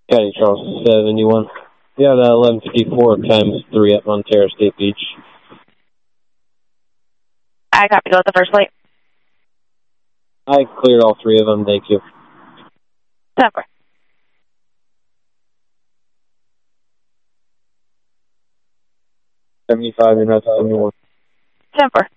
County Charles 71. We got 1154 times 3 up on Terra State Beach. I copy. Go with the first plate. I cleared all 3 of them. Thank you. 10-4. 75 and 71. 10-4.